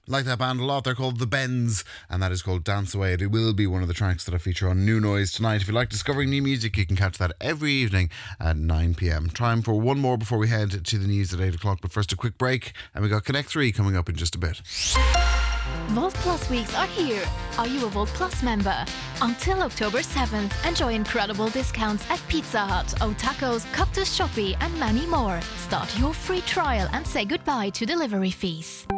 Like that band a lot. They're called The Bends, and that is called Dance Away. It will be one of the tracks that I feature on New Noise tonight. If you like discovering new music, you can catch that every evening at 9 p.m. Time for one more before we head to the news at 8 o'clock. But first, a quick break, and we got Connect 3 coming up in just a bit. Vault Plus weeks are here. Are you a Vault Plus member? Until October 7th, enjoy incredible discounts at Pizza Hut, O'Tacos, Cactus Shopee, and many more. Start your free trial and say goodbye to delivery fees.